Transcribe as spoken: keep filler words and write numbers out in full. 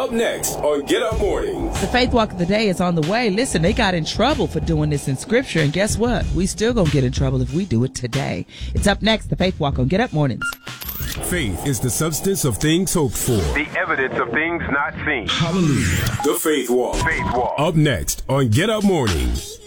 Up next on Get Up Mornings. The Faith Walk of the Day is on the way. Listen, they got in trouble for doing this in Scripture, and guess what? We still gonna get in trouble if we do it today. It's up next, The Faith Walk on Get Up Mornings. Faith is the substance of things hoped for, the evidence of things not seen. Hallelujah. The Faith Walk. Faith Walk. Up next on Get Up Mornings.